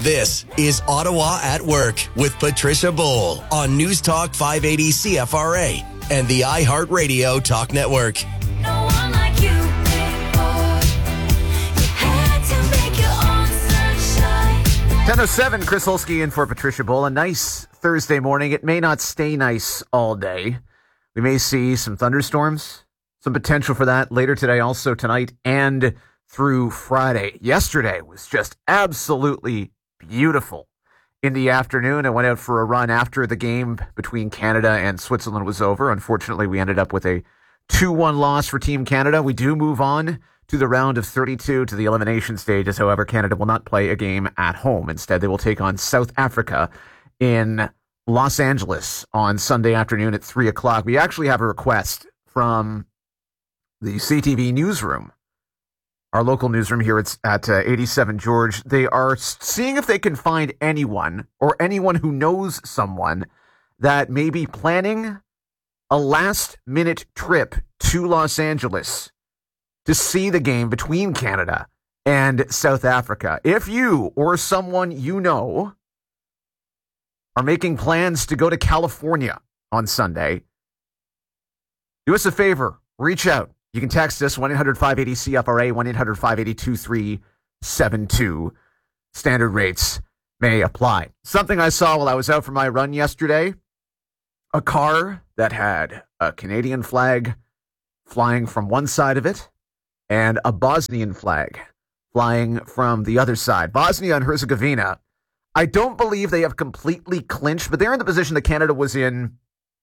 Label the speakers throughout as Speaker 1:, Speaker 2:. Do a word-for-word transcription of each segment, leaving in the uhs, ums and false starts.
Speaker 1: This is Ottawa at Work with Patricia Bowl on News Talk five eighty C F R A and the iHeartRadio Talk Network.
Speaker 2: No one like you before. You had to make your own sunshine.
Speaker 3: ten oh seven, Chris Holsky in for Patricia Bowl. A nice Thursday morning. It may not stay nice all day. We may see some thunderstorms, some potential for that later today, also tonight, and through Friday. Yesterday was just absolutely beautiful. In the afternoon, I went out for a run after the game between Canada and Switzerland was over. Unfortunately, we ended up with a two one loss for Team Canada. We do move on to the round of thirty-two to the elimination stages. However, Canada will not play a game at home. Instead, they will take on South Africa in Los Angeles on Sunday afternoon at three o'clock. We actually have a request from the C T V newsroom, our local newsroom here at, at uh, eighty-seven George. They are seeing if they can find anyone or anyone who knows someone that may be planning a last-minute trip to Los Angeles to see the game between Canada and South Africa. If you or someone you know are making plans to go to California on Sunday, do us a favor, reach out. You can text us, one eight hundred five eighty C F R A, one eight hundred five eighty two three seven two. Standard rates may apply. Something I saw while I was out for my run yesterday, a car that had a Canadian flag flying from one side of it and a Bosnian flag flying from the other side. Bosnia and Herzegovina, I don't believe they have completely clinched, but they're in the position that Canada was in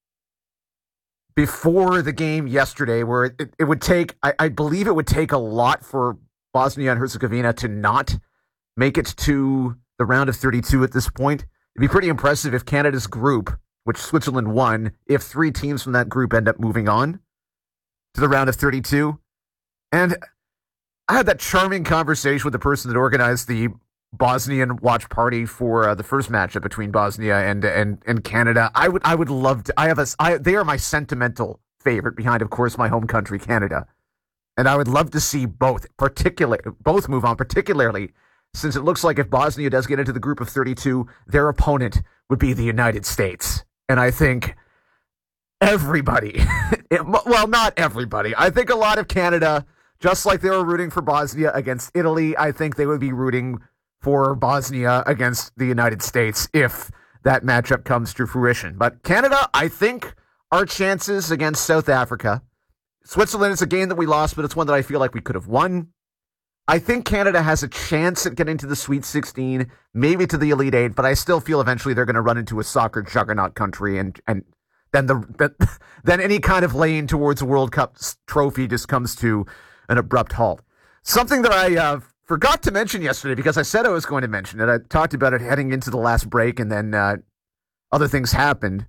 Speaker 3: before the game yesterday, where it, it, it would take, I, I believe it would take a lot for Bosnia and Herzegovina to not make it to the round of thirty-two at this point. It'd be pretty impressive if Canada's group, which Switzerland won, if three teams from that group end up moving on to the round of thirty-two. And I had that charming conversation with the person that organized the Bosnian watch party for uh, the first matchup between Bosnia and and and Canada. I would I would love to. I have a. I, they are my sentimental favorite behind, of course, my home country, Canada, and I would love to see both, particularly both move on. Particularly since it looks like if Bosnia does get into the group of thirty-two, their opponent would be the United States, and I think everybody, it, well, not everybody. I think a lot of Canada, just like they were rooting for Bosnia against Italy, I think they would be rooting for Bosnia against the United States if that matchup comes to fruition. But Canada, I think our chances against South Africa, Switzerland is a game that we lost, but it's one that I feel like we could have won. I think Canada has a chance at getting to the Sweet sixteen, maybe to the Elite Eight, but I still feel eventually they're going to run into a soccer juggernaut country, and and then the then any kind of lane towards a World Cup trophy just comes to an abrupt halt. Something that I uh, forgot to mention yesterday, because I said I was going to mention it. I talked about it heading into the last break, and then uh, other things happened,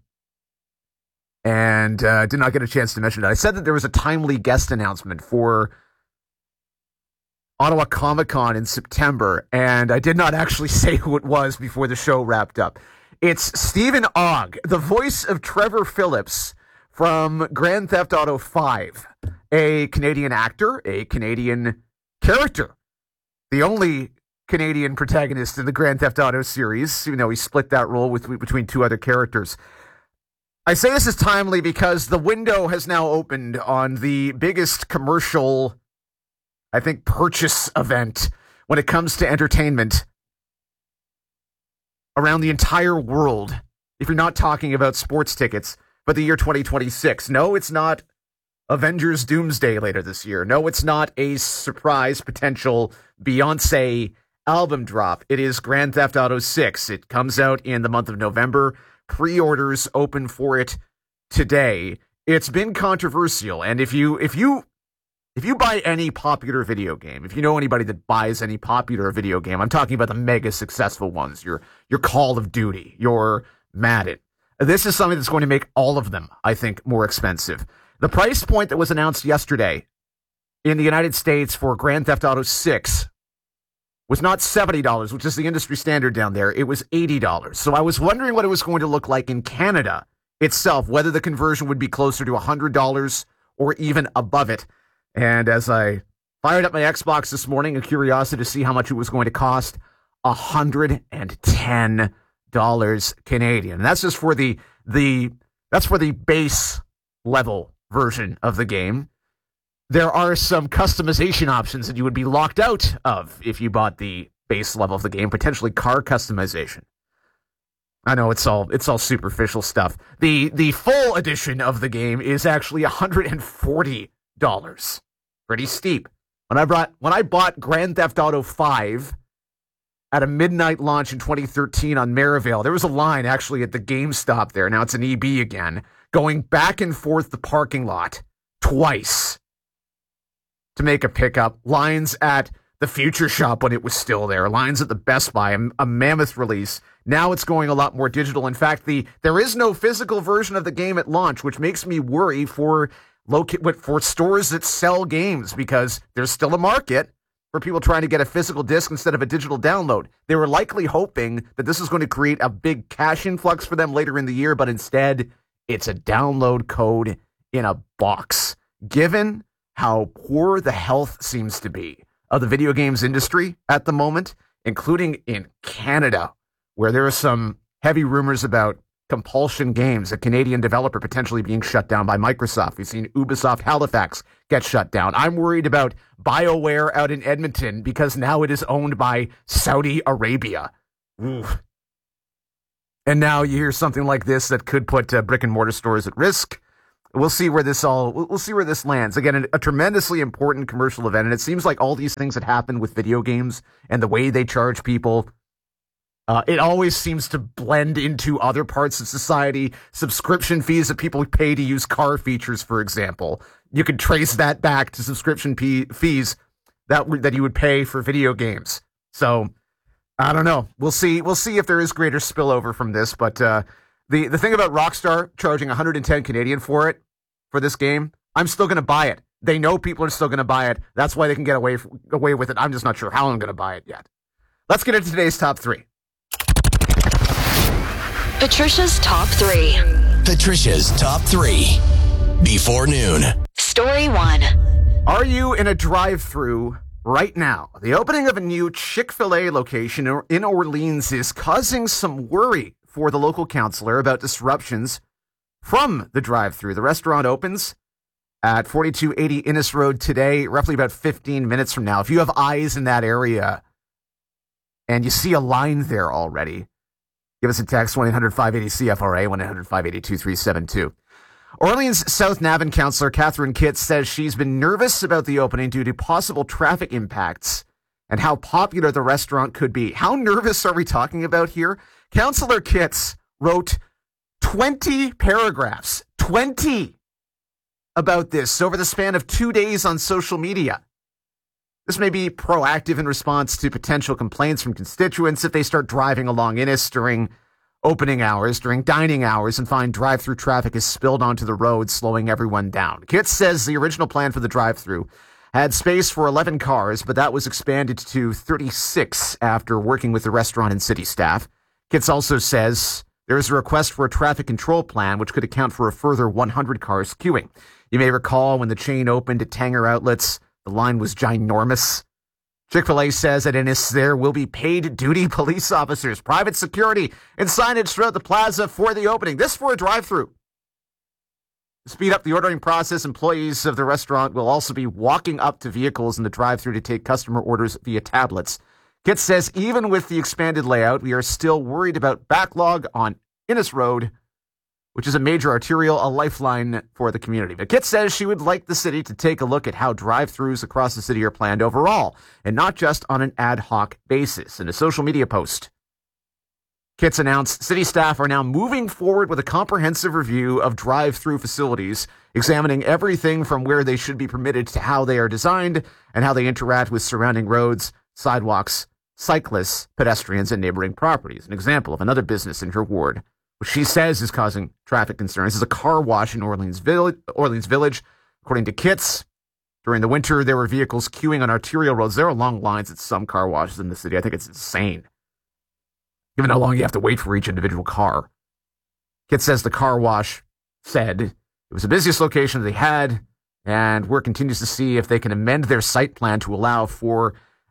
Speaker 3: and uh, did not get a chance to mention it. I said that there was a timely guest announcement for Ottawa Comic-Con in September, and I did not actually say who it was before the show wrapped up. It's Stephen Ogg, the voice of Trevor Phillips from Grand Theft Auto five, a Canadian actor, a Canadian character, the only Canadian protagonist in the Grand Theft Auto series, even though he split that role with between two other characters. I say this is timely because the window has now opened on the biggest commercial, I think, purchase event when it comes to entertainment around the entire world, if you're not talking about sports tickets, for the year twenty twenty-six. No, it's not Avengers Doomsday later this year. No, it's not a surprise potential Beyonce album drop. It is Grand Theft Auto six. It comes out in the month of November. Pre-orders open for it today. It's been controversial, and if you if you if you buy any popular video game, if you know anybody that buys any popular video game, I'm talking about the mega successful ones, your your Call of Duty, your Madden. This is something that's going to make all of them, I think, more expensive. The price point that was announced yesterday in the United States for Grand Theft Auto six was not seventy dollars, which is the industry standard down there. It was eighty dollars. So I was wondering what it was going to look like in Canada itself, whether the conversion would be closer to one hundred dollars or even above it. And as I fired up my Xbox this morning, a curiosity to see how much it was going to cost, one hundred ten dollars Canadian. And that's just for the the that's for the base level version of the game. There are some customization options that you would be locked out of if you bought the base level of the game, potentially car customization. I know it's all it's all superficial stuff. The the full edition of the game is actually one hundred forty dollars. Pretty steep. When I brought when I bought Grand Theft Auto five at a midnight launch in twenty thirteen on Maryvale, there was a line actually at the GameStop there. Now it's an E B again, going back and forth the parking lot twice to make a pickup. Lines at the Future Shop when it was still there. Lines at the Best Buy, a, a mammoth release. Now it's going a lot more digital. In fact, the there is no physical version of the game at launch, which makes me worry for loca- for stores that sell games, because there's still a market for people trying to get a physical disc instead of a digital download. They were likely hoping that this is going to create a big cash influx for them later in the year, but instead it's a download code in a box. Given how poor the health seems to be of the video games industry at the moment, including in Canada, where there are some heavy rumors about Compulsion Games, a Canadian developer potentially being shut down by Microsoft. We've seen Ubisoft Halifax get shut down. I'm worried about BioWare out in Edmonton because now it is owned by Saudi Arabia. Oof. And now you hear something like this that could put uh, brick and mortar stores at risk. We'll see where this all, we'll see where this lands. Again, a, a tremendously important commercial event, and it seems like all these things that happen with video games and the way they charge people, uh, it always seems to blend into other parts of society. Subscription fees that people pay to use car features, for example. You could trace that back to subscription p- fees that w- that you would pay for video games. So, I don't know. We'll see. We'll see if there is greater spillover from this, but, uh, The the thing about Rockstar charging one hundred ten Canadian for it, for this game, I'm still going to buy it. They know people are still going to buy it. That's why they can get away away with it. I'm just not sure how I'm going to buy it yet. Let's get into today's top three.
Speaker 4: Patricia's top three.
Speaker 1: Patricia's top three. Before noon.
Speaker 4: Story one.
Speaker 3: Are you in a drive-thru right now? The opening of a new Chick-fil-A location in Orleans is causing some worry for the local councillor about disruptions from the drive-thru. The restaurant opens at forty-two eighty Innes Road today, roughly about fifteen minutes from now. If you have eyes in that area and you see a line there already, give us a text, one eight hundred five eighty C F R A, one eight hundred five eight zero two three seven two. Orleans South Navan councillor Catherine Kitts says she's been nervous about the opening due to possible traffic impacts and how popular the restaurant could be. How nervous are we talking about here? Councillor Kitts wrote twenty paragraphs, twenty, about this over the span of two days on social media. This may be proactive in response to potential complaints from constituents if they start driving along Innes during opening hours, during dining hours, and find drive-through traffic is spilled onto the road, slowing everyone down. Kitts says the original plan for the drive-through had space for eleven cars, but that was expanded to thirty-six after working with the restaurant and city staff. Kitts also says there is a request for a traffic control plan, which could account for a further one hundred cars queuing. You may recall when the chain opened at Tanger Outlets, the line was ginormous. Chick-fil-A says at Innes there will be paid duty police officers, private security, and signage throughout the plaza for the opening. This for a drive-through. To speed up the ordering process, employees of the restaurant will also be walking up to vehicles in the drive-through to take customer orders via tablets. Kitts says even with the expanded layout, we are still worried about backlog on Innes Road, which is a major arterial, a lifeline for the community. But Kitts says she would like the city to take a look at how drive-thrus across the city are planned overall, and not just on an ad hoc basis. In a social media post, Kitts announced city staff are now moving forward with a comprehensive review of drive-thru facilities, examining everything from where they should be permitted to how they are designed and how they interact with surrounding roads, sidewalks, cyclists, pedestrians, and neighboring properties. An example of another business in her ward, which she says is causing traffic concerns, is a car wash in Orleans Village. Orleans Village. According to Kitts, during the winter, there were vehicles queuing on arterial roads. There are long lines at some car washes in the city. I think it's insane, given how long you have to wait for each individual car. Kitts says the car wash said it was the busiest location they had, and work continues to see if they can amend their site plan to allow for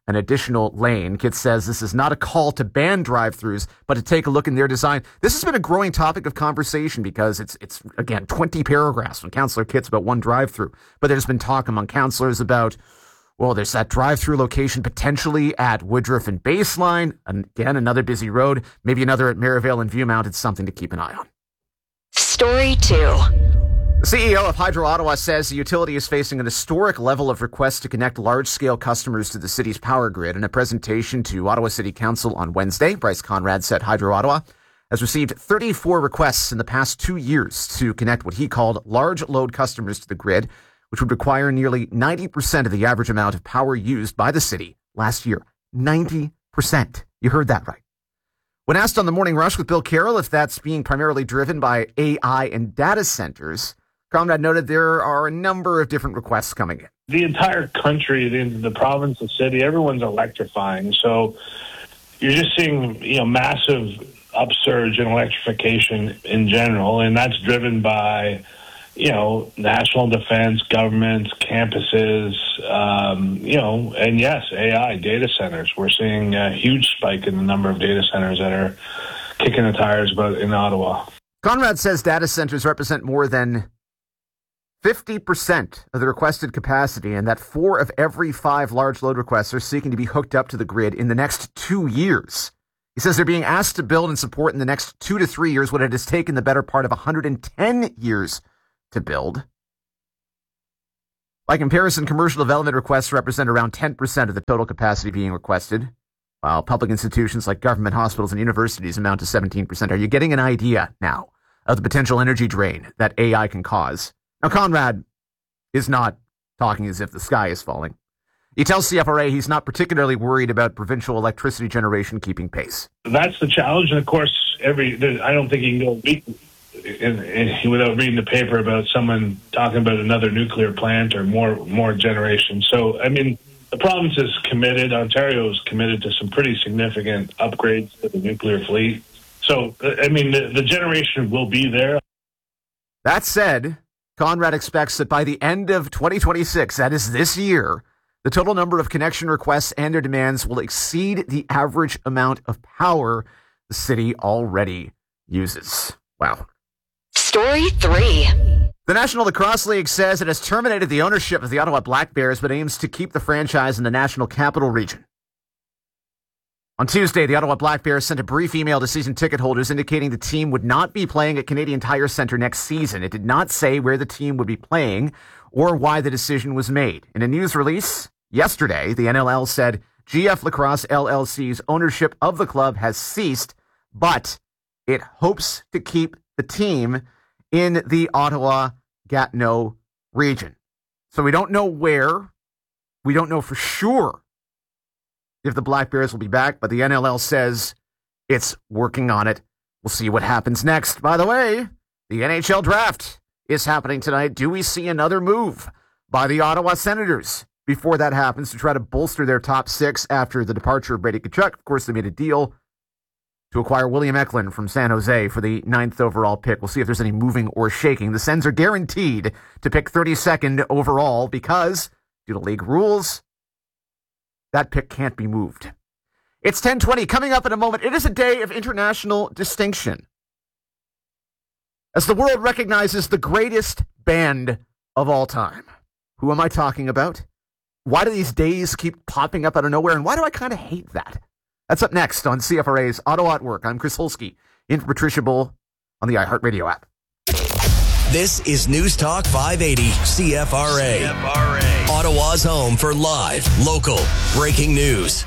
Speaker 3: an additional lane. Kit says this is not a call to ban drive-thrus, but to take a look in their design. This has been a growing topic of conversation because it's, it's again, twenty paragraphs from Councillor Kit's about one drive-thru. But there's been talk among councillors about, well, there's that drive-thru location potentially at Woodruff and Baseline. And again, another busy road. Maybe another at Maryvale and Viewmount. It's something to keep an eye on.
Speaker 4: Story two.
Speaker 3: The C E O of Hydro Ottawa says the utility is facing an historic level of requests to connect large-scale customers to the city's power grid. In a presentation to Ottawa City Council on Wednesday, Bryce Conrad said Hydro Ottawa has received thirty-four requests in the past two years to connect what he called large load customers to the grid, which would require nearly ninety percent of the average amount of power used by the city last year. ninety percent. You heard that right. When asked on the Morning Rush with Bill Carroll if that's being primarily driven by A I and data centers, Conrad noted there are a number of different requests coming in.
Speaker 5: The entire country, the, the province, the city, everyone's electrifying. So you're just seeing, you know, massive upsurge in electrification in general, and that's driven by, you know, national defense, governments, campuses, um, you know, and yes, A I, data centers. We're seeing a huge spike in the number of data centers that are kicking the tires about in Ottawa.
Speaker 3: Conrad says data centers represent more than fifty percent of the requested capacity, and that four of every five large load requests are seeking to be hooked up to the grid in the next two years. He says they're being asked to build and support in the next two to three years what it has taken the better part of one hundred ten years to build. By comparison, commercial development requests represent around ten percent of the total capacity being requested, while public institutions like government hospitals and universities amount to seventeen percent. Are you getting an idea now of the potential energy drain that A I can cause? Now, Conrad is not talking as if the sky is falling. He tells C F R A he's not particularly worried about provincial electricity generation keeping pace.
Speaker 5: That's the challenge. And of course, every I don't think you can go a week in, in, without reading the paper about someone talking about another nuclear plant or more, more generation. So, I mean, the province is committed. Ontario is committed to some pretty significant upgrades to the nuclear fleet. So, I mean, the, the generation will be there.
Speaker 3: That said, Conrad expects that by the end of twenty twenty-six, that is this year, the total number of connection requests and their demands will exceed the average amount of power the city already uses. Wow.
Speaker 4: Story three.
Speaker 3: The National Lacrosse League says it has terminated the ownership of the Ottawa Black Bears, but aims to keep the franchise in the National Capital Region. On Tuesday, the Ottawa Black Bears sent a brief email to season ticket holders indicating the team would not be playing at Canadian Tire Centre next season. It did not say where the team would be playing or why the decision was made. In a news release yesterday, the N L L said G F Lacrosse L L C's ownership of the club has ceased, but it hopes to keep the team in the Ottawa-Gatineau region. So we don't know where. We don't know for sure if the Black Bears will be back, but the N L L says it's working on it. We'll see what happens next. By the way, the N H L draft is happening tonight. Do we see another move by the Ottawa Senators before that happens to try to bolster their top six after the departure of Brady Tkachuk? Of course, they made a deal to acquire William Eklund from San Jose for the ninth overall pick. We'll see if there's any moving or shaking. The Sens are guaranteed to pick thirty-second overall because, due to league rules, that pick can't be moved. It's ten twenty. Coming up in a moment, it is a day of international distinction, as the world recognizes the greatest band of all time. Who am I talking about? Why do these days keep popping up out of nowhere? And why do I kind of hate that? That's up next on C F R A's Ottawa at Work. I'm Chris Holsky, in for Patricia Bull on the iHeartRadio app.
Speaker 1: This is News Talk five eighty C F R A. C F R A. Ottawa's home for live, local, breaking news.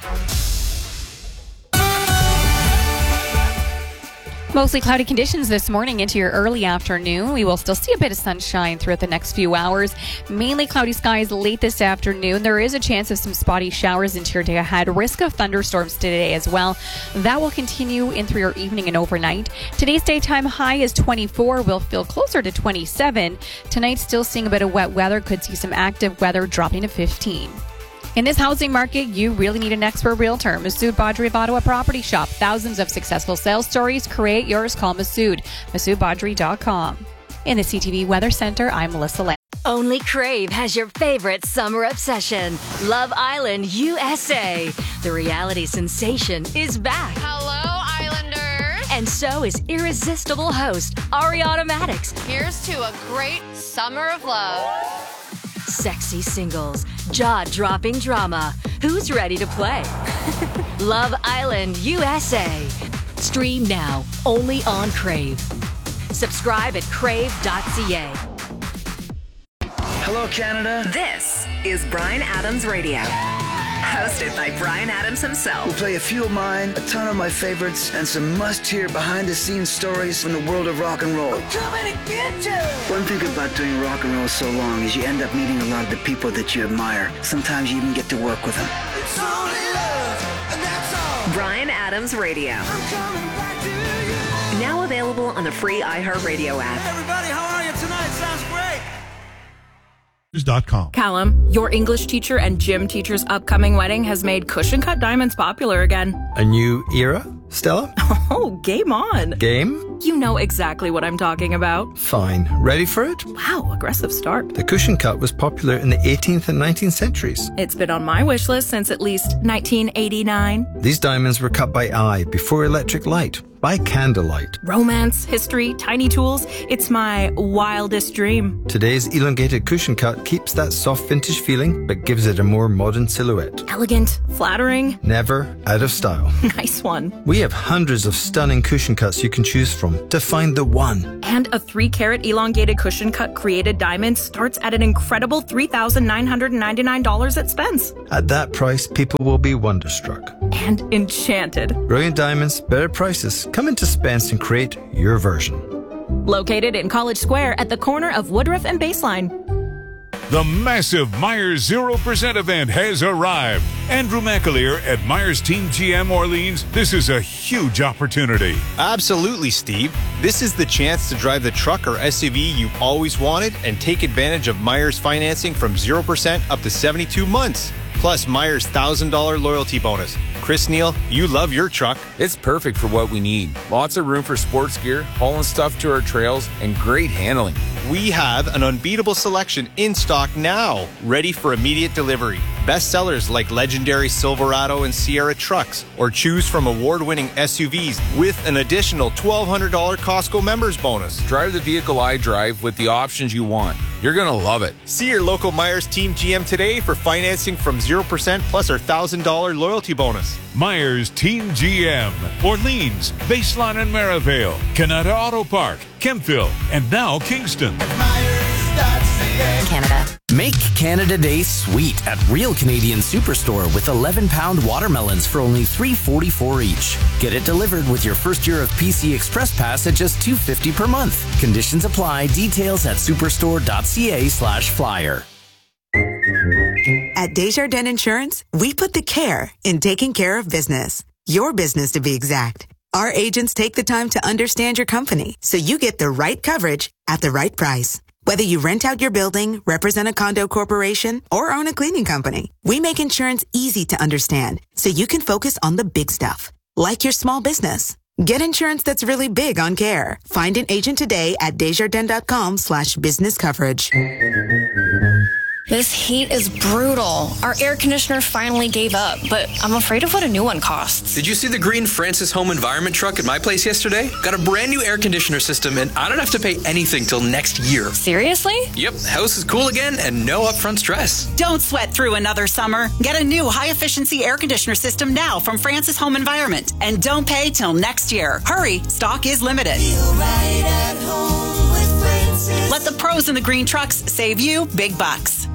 Speaker 6: Mostly cloudy conditions this morning into your early afternoon. We will still see a bit of sunshine throughout the next few hours. Mainly cloudy skies late this afternoon. There is a chance of some spotty showers into your day ahead. Risk of thunderstorms today as well. That will continue in through your evening and overnight. Today's daytime high is twenty-four. We'll feel closer to twenty-seven. Tonight, still seeing a bit of wet weather. Could see some active weather dropping to fifteen. In this housing market, you really need an expert realtor. Masood Badri of Ottawa Property Shop. Thousands of successful sales stories. Create yours. Call Masood. Masood Badri dot com. In the C T V Weather Center, I'm Melissa Lamb.
Speaker 7: Only Crave has your favorite summer obsession, Love Island U S A. The reality sensation is back.
Speaker 8: Hello, Islanders.
Speaker 7: And so is irresistible host Ariana Madix.
Speaker 8: Here's to a great summer of love.
Speaker 7: Sexy singles, jaw-dropping drama. Who's ready to play? Love Island U S A. Stream now, only on Crave. Subscribe at crave dot c a.
Speaker 9: Hello, Canada.
Speaker 4: This is Bryan Adams Radio. Hosted by Bryan Adams himself.
Speaker 9: We'll play a few of mine, a ton of my favorites, and some must-hear behind-the-scenes stories from the world of rock and roll.
Speaker 2: Coming to get you.
Speaker 9: One thing about doing rock and roll so long is you end up meeting a lot of the people that you admire. Sometimes you even get to work with them.
Speaker 2: It's only love, and that's all.
Speaker 4: Bryan Adams Radio.
Speaker 2: I'm coming back to you.
Speaker 4: Now available on the free iHeartRadio app.
Speaker 2: Everybody, how are you tonight? Sounds great.
Speaker 10: News dot com.
Speaker 11: Callum, your English teacher and gym teacher's upcoming wedding has made cushion cut diamonds popular again.
Speaker 12: A new era, Stella?
Speaker 11: Oh, game on.
Speaker 12: Game?
Speaker 11: You know exactly what I'm talking about.
Speaker 12: Fine. Ready for it?
Speaker 11: Wow, aggressive start.
Speaker 12: The cushion cut was popular in the eighteenth and nineteenth centuries.
Speaker 11: It's been on my wish list since at least nineteen eighty-nine.
Speaker 12: These diamonds were cut by eye before electric light, by candlelight.
Speaker 11: Romance, history, tiny tools. It's my wildest dream.
Speaker 12: Today's elongated cushion cut keeps that soft vintage feeling, but gives it a more modern silhouette.
Speaker 11: Elegant, flattering.
Speaker 12: Never out of style.
Speaker 11: Nice one.
Speaker 12: We have hundreds of stunning cushion cuts you can choose from to find the one.
Speaker 11: And a three carat elongated cushion cut created diamond starts at an incredible three thousand nine hundred ninety-nine dollars at Spence.
Speaker 12: At that price, people will be wonderstruck.
Speaker 11: And enchanted.
Speaker 12: Brilliant diamonds, better prices. Come into Spence and create your version.
Speaker 11: Located in College Square at the corner of Woodruff and Baseline.
Speaker 13: The massive Myers zero percent event has arrived. Andrew McAleer at Myers Team G M Orleans. This is a huge opportunity.
Speaker 14: Absolutely, Steve. This is the chance to drive the truck or S U V you've always wanted and take advantage of Myers financing from zero percent up to seventy-two months. Plus Myers one thousand dollars loyalty bonus. Chris Neal, you love your truck.
Speaker 15: It's perfect for what we need. Lots of room for sports gear, hauling stuff to our trails, and great handling.
Speaker 14: We have an unbeatable selection in stock now, ready for immediate delivery. Best sellers like legendary Silverado and Sierra trucks, or choose from award-winning S U Vs with an additional twelve hundred dollars Costco members bonus.
Speaker 15: Drive the vehicle I drive with the options you want. You're going to love it.
Speaker 14: See your local Myers Team G M today for financing from zero percent plus our one thousand dollars loyalty bonus.
Speaker 13: Myers Team G M, Orleans, Baseline and Maryvale, Canada Auto Park, Kempville, and now Kingston.
Speaker 16: Canada. Make Canada Day sweet at Real Canadian Superstore with eleven pound watermelons for only three forty-four each. Get it delivered with your first year of P C Express Pass at just two fifty per month. Conditions apply. Details at superstore.ca slash flyer.
Speaker 17: At Desjardins Insurance, we put the care in taking care of business. Your business, to be exact. Our agents take the time to understand your company so you get the right coverage at the right price. Whether you rent out your building, represent a condo corporation, or own a cleaning company, we make insurance easy to understand so you can focus on the big stuff, like your small business. Get insurance that's really big on care. Find an agent today at Desjardins.com slash business coverage.
Speaker 18: This heat is brutal. Our air conditioner finally gave up, but I'm afraid of what a new one costs.
Speaker 19: Did you see the green Francis Home Environment truck at my place yesterday? Got a brand new air conditioner system, and I don't have to pay anything till next year.
Speaker 18: Seriously?
Speaker 19: Yep, house is cool again and no upfront stress.
Speaker 20: Don't sweat through another summer. Get a new high-efficiency air conditioner system now from Francis Home Environment, and don't pay till next year. Hurry, stock is limited.
Speaker 2: Feel right at home with Francis.
Speaker 20: Let the pros in the green trucks save you big bucks.